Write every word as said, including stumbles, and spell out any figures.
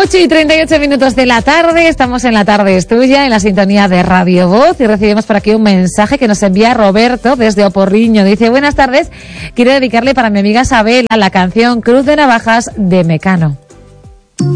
ocho y treinta y ocho minutos de la tarde, estamos en La Tarde es Tuya, en la sintonía de Radio Voz, y recibimos por aquí un mensaje que nos envía Roberto desde Oporriño. Dice: buenas tardes, quiero dedicarle para mi amiga Isabela la canción Cruz de Navajas de Mecano.